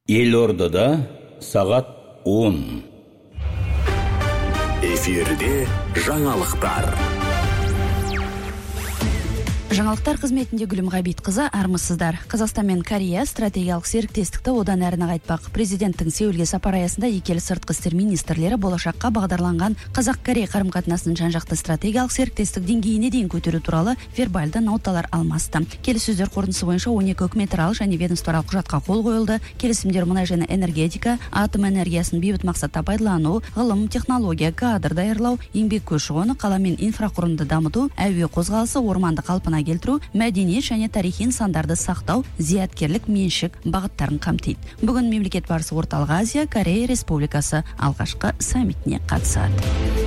Елордада сағат 10. Эфирде жаңалықтар. Жаңалықтар қызметінде Гүлім Ғабитқызы, армысыздар. Қазақстан мен Корея стратегиялық серіктестікті одан әрі нығайтпақ. Президенттің Сеулге сапар аясында екі ел сыртқы істер министрлері болашаққа бағдарланған Қазақ-Корея қарым-қатынасын жан-жақты стратегиялық серіктестік деңгейіне дейін көтеру туралы вербальды ноталар алмасты. Келіссөздер қорытындысы бойынша 12 үкіметаралық және ведомствоаралық құжатқа қол қойылды. Келісімдер мұнай және энергетика, атом энергиясын бейбіт мақсатта пайдалану, ғылым, технология, кадр даярлау, еңбек көші-қоны, қала мен инфрақұрылымды дамыту, әуе қозғалысы, орманды қалпына келтіру, мәдениет және тарихи нысандарды сақтау, зияткерлік меншік бағыттарын қамтиды. Бүгін мемлекет басшысы Орталық Азия, Корея Республикасы алғашқы саммитіне қатысады.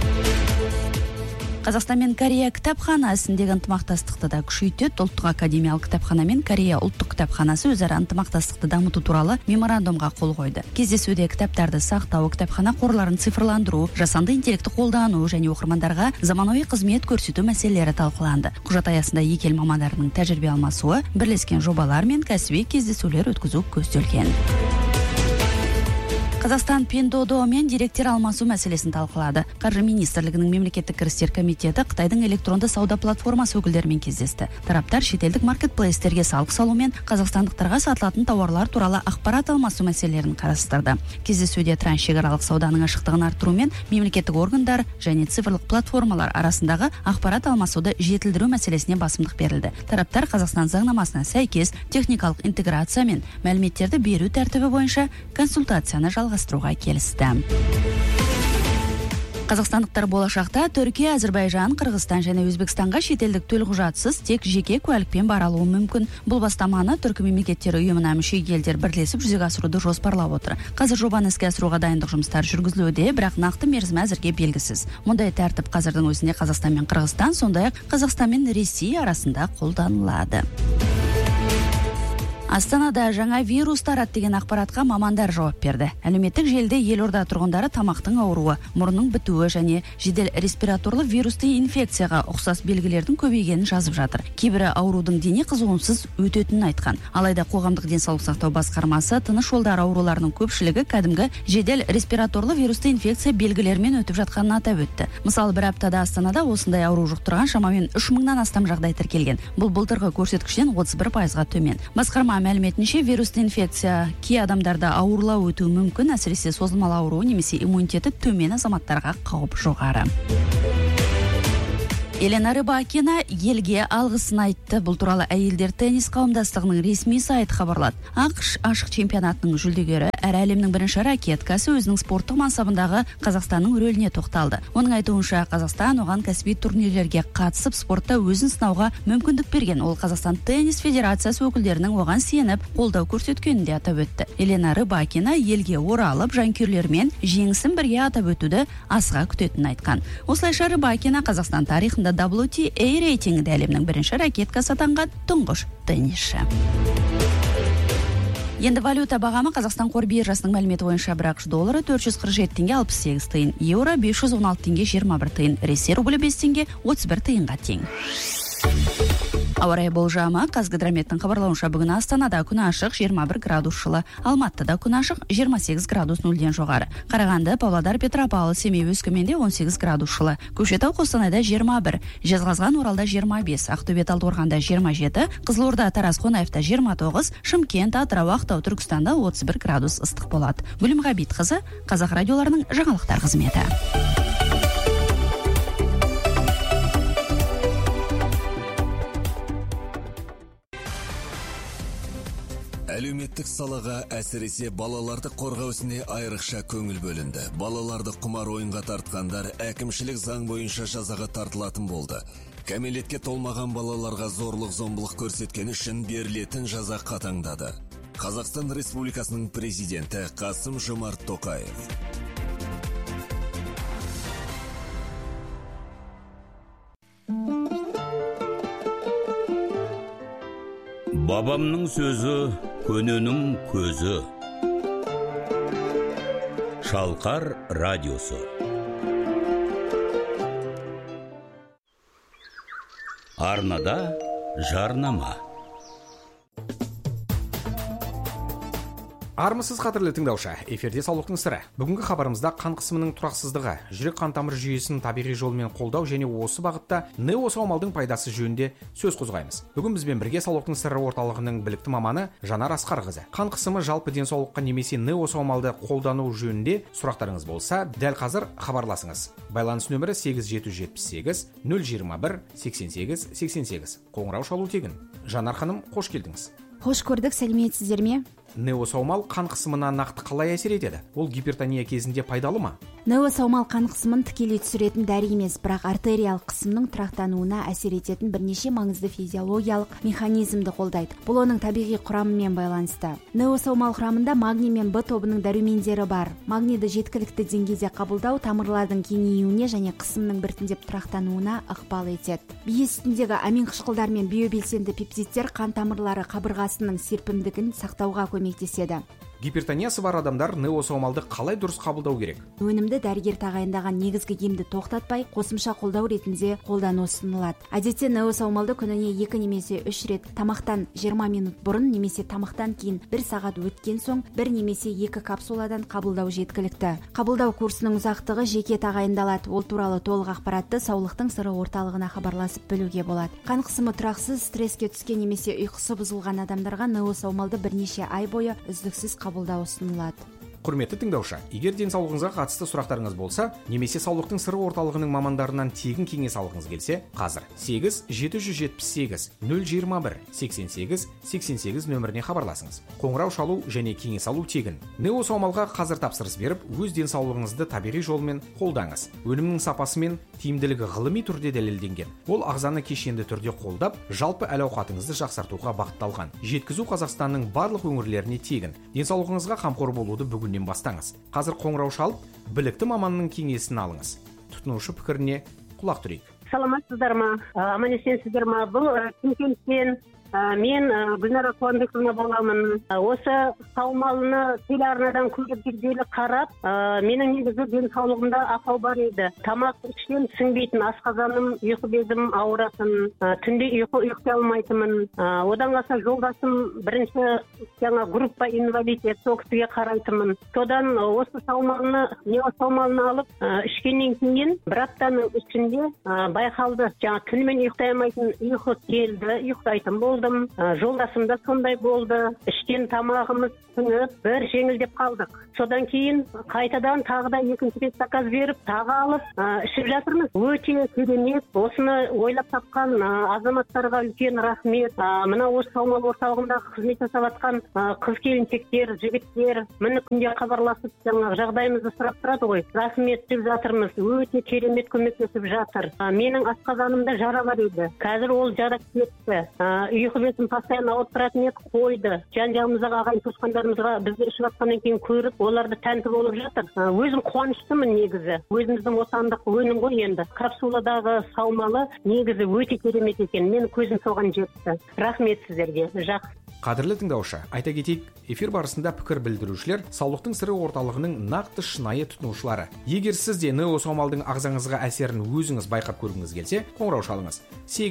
Қазақстан мен Корея кітапхана ісіндегі ынтымақтастықты да күшейтеді. Ұлттық академиялық кітапхана мен Корея ұлттық кітапханасы өзара ынтымақтастықты дамыту туралы меморандумға қол қойды. Кездесуде кітаптарды сақтау, кітапхана қорларын цифрландыру, жасанды интеллекті қолдану және оқырмандарға заманауи қызмет көрсету мәселелері талқыланды. Құжат аясында екі ел мамандарының тәжірибе алмасуы, бірлескен жобалар мен кәсіби кездесулер өткізу көзделген. Қазақстан Пиндодо мен директор алмасу мәселесін талқылады. Қаржы министрлігінің мемлекеттік кірістер комитеті Қытайдың электронды сауда платформасы өкілдерімен кездесті. Тараптар шетелдік маркетплейстерге салық салу мен қазақстандықтарға сатылатын тауарлар туралы ақпарат алмасу мәселелерін қарастырды. Кездесуде трансшекаралық сауданың ашықтығын арттыру мен мемлекеттік органдар және цифрлық платформалар арасындағы ақпарат алмасуды жетілдіру мәселесіне басымдық берілді. Тараптар Қазақстан заңнамасына сәйкес техникалық интеграция мен мәліметтерді беру тәртібі бойынша консультацияны жалғастыруға келісті. Қазақстандықтар болашақта Түркия, Әзірбайжан, Қырғызстан және Өзбекстанға шетелдік төлқұжатсыз тек жеке куәлікпен бара алуы мүмкін. Бұл бастаманы түркі мемлекеттері ұйымына мүше елдер бірлесіп жүзеге асыруды жоспарлап отыр. Қазір жобаны іске асыруға дайындық жұмыстары жүргізілуде, бірақ нақты мерзімі әзірге белгісіз. Мұндай тәртіп қазірдің өзінде Қазақстан мен Қырғызстан, сондай-ақ Қазақстан мен Ресей арасында қолданылады. Астанада жаңа вирус тарады деген ақпаратқа мамандар жауап берді. Әлеуметтік желіде елорда тұрғындары тамақтың ауруы, мұрынның бітуі және жедел респираторлы вирусты инфекцияға ұқсас белгілердің көбейгенін жазып жатыр. Кейбірі аурудың дене қызуынсыз өтетінін айтқан. Алайда қоғамдық денсаулық сақтау басқармасы тыныс жолдары ауруларының көпшілігі кәдімгі жедел респираторлы вирусты инфекция белгілерімен өтіп жатқанын атап өтті. Мысалы, бір аптада Астанада осындай ауру жұқтырған шамамен 3000-нан астам жағдай тіркелген. Бұл былтырғы көрсеткіштен 31%-ға төмен. Басқарма мәліметінше вирусты инфекция кей адамдарда ауырлау өтуі мүмкін, әсіресе созылмалы ауру немесе иммунитеті төмен азаматтарға қауіп жоғары. Елена Рыбакина елге алғысын айтты. Бұл туралы әйелдер теннис қауымдастығының ресми сайты хабарлады. ақш ашық чемпионатының жүлдегері әрі әлемнің бірінші ракеткасы өзінің спорттық мансабындағы Қазақстанның рөліне тоқталды. Оның айтуынша, Қазақстан оған кәсіби турнирлерге қатысып, спортта өзін сынауға мүмкіндік берген. Ол Қазақстан теннис федерациясы өкілдерінің оған сеніп, қолдау көрсеткенін де атап өтті. Елена Рыбакина елге оралып, жанкүйерлермен жеңісін бірге атап өтуді асыға күтетінін айтқан. Осылайша Рыбакина Қазақстан тарихында WTA рейтингінде әлемнің бірінші ракеткасы атанған тұңғыш теннисші. Енді валюта бағамы Қазақстан қор биржасының мәліметі бойынша бір ақш доллары 447 теңге 68 тиын, еуро 516 теңге 21 тиын, Ресей рублі 5 теңге 31 тиынға тең. Ауа райы болжамы. Қазгидрометтің хабарлауынша бүгін Астанада күн ашық 21 градус жылы, Алматыда күн ашық 28 градус 0-ден жоғары. Қарағанды, Павлодар, Петропавл, Семей, Өскеменде 18 градус жылы. Көкшетау, Қостанайда 21, Жезқазған, Оралда 25, Ақтөбе, Талдықорғанда 27, Қызылорда, Тараз, Қонаевта 29, Шымкент, Атырау, Ақтау, Түркістанда 31 градус ыстық болады. Гүлім Ғабитқызы, Қазақ радиоларының жаңалықтар қызметі. Әлеуметтік салаға әсіресе балаларды қорғау ісіне айрықша көңіл бөлінді. Балаларды құмар ойынға тартқандар әкімшілік заң бойынша жазаға тартылатын болды. Кәмелетке толмаған балаларға зорлық-зомбылық көрсеткен үшін берілетін жаза қатаңдады. Қазақстан Республикасының президенті Қасым-Жомарт Тоқаев. Бабамның сөзі, көненің көзі. Шалқар радиосы. Арнада жарнама. Армысыз қадірлі тыңдаушы, эфирде саулықтың сыры. Бүгінгі хабарымызда қан қысымының тұрақсыздығы, жүрек қан тамыр жүйесін табиғи жолмен қолдау және осы бағытта нео саумалдың пайдасы жөнінде сөз қозғаймыз. Бүгін бізбен бірге саулықтың сыры орталығының білікті маманы Жанар Асқарқызы. Қан қысымы жалпы денсаулыққа немесе нео саумалды қолдану жөнінде сұрақтарыңыз болса, дәл қазір хабарласыңыз. Байланыс нөмірі 8778 021 88 88. Қоңырау шалу тегін. Жанар ханым, қош келдіңіз. Қош көрдік, сәлеметсіздер ме? Неосаумал қан қысымына нақты қалай әсер етеді? Ол гипертония кезінде пайдалы ма? Неосаумал қан қысымын тікелей түсіретін дәрі емес, бірақ артериялық қысымның тұрақтануына әсер ететін бірнеше маңызды физиологиялық механизмді қолдайды. Бұл оның табиғи құрамымен байланысты. Неосаумал құрамында магний мен Б тобының дәрумендері бар. Магнийді жеткілікті деңгейде қабылдау тамырлардың кеңеюіне және қысымның біртіндеп тұрақтануына ықпал етеді. Бие сүтіндегі амин қышқылдар мен биобелсенді пептидтер қан тамырлары қабырғасының серпімдігін сақтауға көмектеседі. Гипертониясы бар адамдар неосаумалды қалай дұрыс қабылдау керек? Өнімді дәрігер тағайындаған негізгі емді тоқтатпай, қосымша қолдау ретінде қолдану ұсынылады. Әдетте неосаумалды күніне 2 немесе 3 рет тамақтан 20 минут бұрын немесе тамақтан кейін 1 сағат өткен соң 1 немесе 2 капсуладан қабылдау жеткілікті. Қабылдау курсының ұзақтығы жеке тағайындалады. Ол туралы толық ақпаратты саулықтың сыры орталығына хабарласып білуге болады. Қан қысымы тұрақсыз, стресске түскен немесе ұйқысы бұзылған адамдарға неосаумалды бірнеше ай бойы үздіксіз қабылдау ұсынылады. Құрметті тыңдаушы, егер денсаулығыңызға қатысты сұрақтарыңыз болса, немесе саулықтың сыры орталығының мамандарынан тегін кеңес алғыңыз келсе, қазір 8778 021 88 88 нөміріне хабарласыңыз. Қоңырау шалу және кеңес алу тегін. Неосаумалға қазір тапсырыс беріп, өз денсаулығыңызды табиғи жолмен қолдаңыз. Өнімнің сапасы мен тиімділігі ғылыми түрде дәлелденген. Ол ағзаны кешенді түрде қолдап, жалпы әл-ауқатыңызды жақсартуға бағытталған. Жеткізу Қазақстанның барлық өңірлеріне тегін. Денсаулығыңызға қамқор болуды бүгіннен бастаңыз. Қазір қоңырау шалып, білікті маманның кеңесін алыңыз. Тұтынушы пікіріне құлақ түрейік. Саламатсыздар ма? Аман есенсіздер ма? Бұл Шымкенттен мен Гүлнара Қуанбекқызы боламын. Осы саумалыны телеарнадан көріп жүргелі қарап, менің негізі денсаулығымда ақау бар еді. Тамақ ішкен сіңбейтін, асқазаным, ұйқы безім ауыратын, түнде ұйықтай алмайтынмын. Одан қалса жолдасым бірінші группа инвалид еді, сол кісіге қарайтынмын. Содан осы саумалыны алып ішкеннен кейін бір аптаның ішінде байқалды. Түнімен ұйықтай алмайтын, ұйқы келді, ұйықтайтын болды. Жолдасымда сондай болды. Ішкен тамағымыз сіңіп, бір жеңілдеп қалдық. Содан кейін қайтадан тағы да екінші рет заказ беріп, тағы алып ішіп жатырмыз. Өте керемет. Осыны ойлап тапқан азаматтарға үлкен рахмет. Мына осы саумал орталығындағы қызмет жасап жатқан қыз-келіншектер, жігіттер, міне күнде хабарласып, жағдайымызды сұрап тұрады ғой. Рахмет деп жатырмыз. Өте керемет көмектесіп жатыр. Менің асқазанымда жара бар еді. Қазір ол жара кетті. Ұйқы безім постоянно ауырып тұратын еді, қойды. Жан-жағымыздағы ағайын туысқандарымызға бізді ішіп жатқаннан кейін көріп, оларды тәнті болып жатыр. Өзім қуаныштымын негізі. Өзіміздің отандық өнім ғой енді. Капсуладағы саумалы негізі өте керемет екен. Мен көзім соған жетті. Рахмет сіздерге. Жақсы. Қадірлі тыңдаушы, айта кетейік, эфир барысында пікір білдірушілер саулықтың сыры орталығының нақты шынайы тұтынушылары. Егер сізде неосаумалдың ағзаңызға әсерін өзіңіз байқап көргіңіз келсе, қоңырау шалыңыз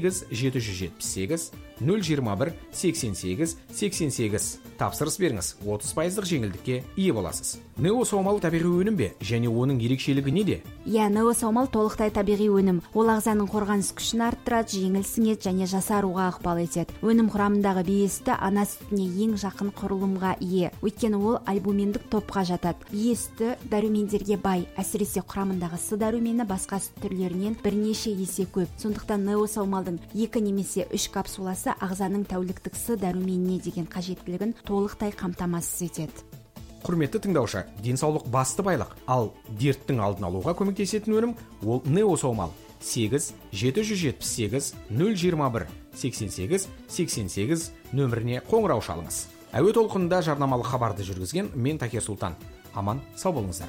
8778 021 88 88. Тапсырыс беріңіз, 30% жеңілдікке ие боласыз. Неосаумал табиғи өнім бе, және оның ерекшелігі неде? Неосаумал толықтай табиғи өнім. Ол ағзаның қорғаныс күшін арттырады, жеңіл сіңеді және жасаруға ықпал етеді. Өнім құрамындағы бие сүті ана сүтіне ең жақын құрылымға ие. Өйткені ол альбуминдік топқа жатады. Бие сүті дәрумендерге бай, әсіресе құрамындағы С дәрумені басқа сүт түрлерінен бірнеше есе көп. Сондықтан неосаумалдың 2 немесе 3 капсуласы ағзаның тәуліктік С дәруменіне деген қажеттілігін толықтай қамтамасыз етеді. Құрметті тыңдаушы, денсаулық басты байлық, ал дерттің алдын алуға көмектесетін өнім ол неосаумал. 8778 021 88 88 нөміріне қоңырау шалыңыз. Әуе толқынында жарнамалық хабарды жүргізген мен Такер Сұлтан. Аман сау болыңыздар.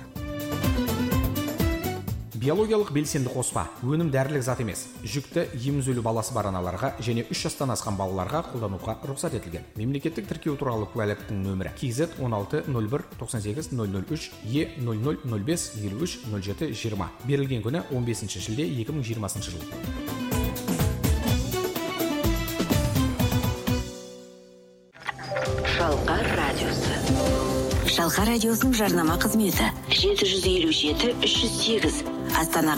Биологиялық белсенді қоспа өнім дәрілік зат емес. Жүкті, емізулі баласы бар аналарға және 3 жастан асқан балаларға қолдануға рұқсат етілген. Мемлекеттік тіркеу туралы куәліктің нөмірі KZ 16 01 98 003 E0005 23 07 20. Берілген күні 15 шілде 2020 жыл. Шалқар радиосы. Шалқар радиосының жарнама қызметі 757-308 Астана